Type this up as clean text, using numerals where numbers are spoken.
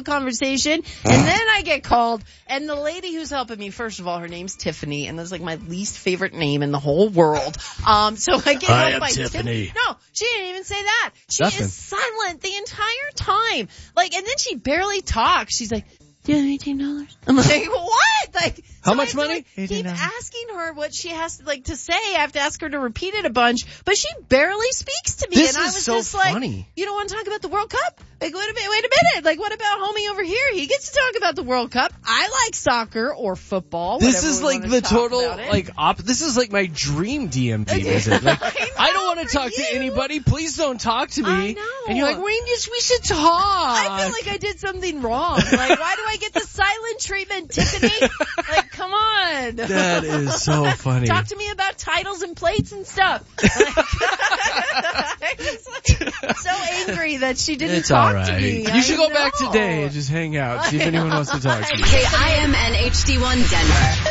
conversation, and then I get called, and the lady who's helping me, first of all, her name's Tiffany, and that's like my least favorite name in the whole world. So I get helped by Tiffany. No, she didn't even say that. She is silent the entire time. Like, and then she barely talks. She's like, do you have $18? I'm like, what? Like, how much money? Keep asking her what she has to say. I have to ask her to repeat it a bunch, but she barely speaks to me. This and I was is so just funny. Like, you don't want to talk about the World Cup? Like, wait a minute. Like, what about homie over here? He gets to talk about the World Cup. I like soccer or football. This is like the total, like, this is like my dream DMV visit. Like, I don't want to talk to anybody. Please don't talk to me. I know. And you're like, we should talk. I feel like I did something wrong. Like, why do I get the silent treatment, Tiffany? Like, come on. That is so funny. Talk to me about titles and plates and stuff. Like, I was like, so angry that she didn't talk to me. You should go back today and just hang out. See if anyone wants to talk to you. KIMN HD1 Denver.